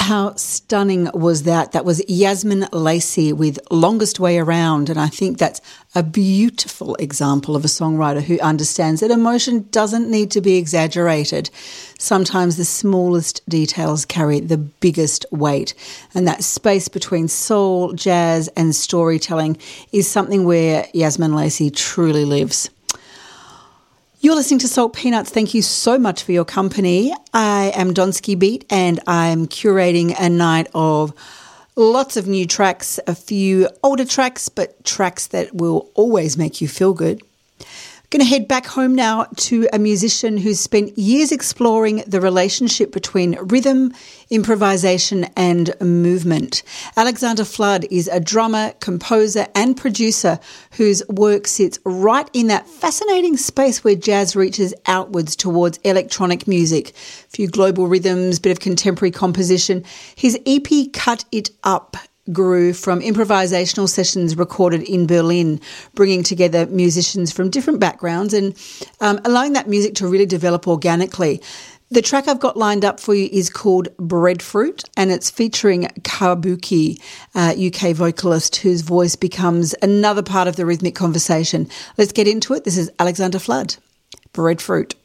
How stunning was that? That was Yasmin Lacey with Longest Way Around, and I think that's a beautiful example of a songwriter who understands that emotion doesn't need to be exaggerated. Sometimes the smallest details carry the biggest weight, and that space between soul, jazz and storytelling is something where Yasmin Lacey truly lives. You're listening to Salt Peanuts. Thank you so much for your company. I am Donsky Beat and I'm curating a night of lots of new tracks, a few older tracks, but tracks that will always make you feel good. Going to head back home now to a musician who's spent years exploring the relationship between rhythm, improvisation and movement. Alexander Flood is a drummer, composer and producer whose work sits right in that fascinating space where jazz reaches outwards towards electronic music. A few global rhythms, bit of contemporary composition. His EP Cut It Up grew from improvisational sessions recorded in Berlin, bringing together musicians from different backgrounds and allowing that music to really develop organically. The track I've got lined up for you is called Breadfruit, and it's featuring Kabuki, UK vocalist whose voice becomes another part of the rhythmic conversation. Let's get into it. This is Alexander Flood, Breadfruit.